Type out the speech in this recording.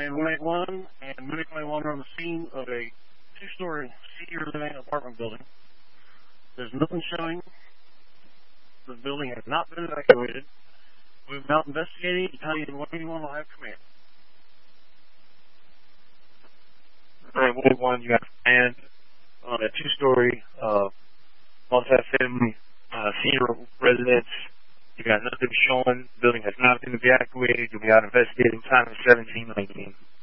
and 181, and Medic 181 are on the scene of a two-story senior living apartment building. There's nothing showing. The building has not been evacuated. We've been out investigating. Battalion 181 will have command. Alright, 181, you have command on a two-story multi-family senior residence. You got nothing showing. The building has not been evacuated. You'll be out investigating. Time is 17:19.